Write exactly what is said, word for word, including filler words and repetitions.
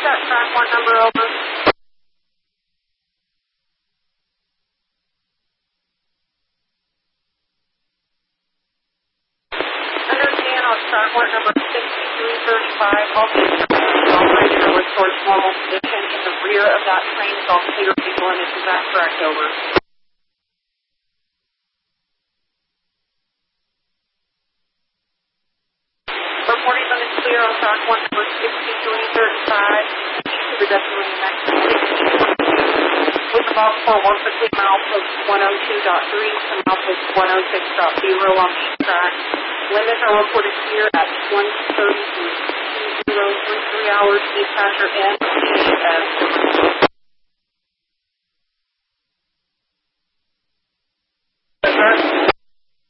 that track one number over? Understand on track one number sixty-three thirty-five, also operated or restored to normal condition in the rear of that train is all clear people and is that correct, over? Reporting on the clear on track one number sixty-three thirty-five, east of the decimal unit, with the box for one between milepost one oh two point three to milepost one oh six point zero on the track. Limits are reported here at one thirty-three, two zero three three hours, dispatcher N T S.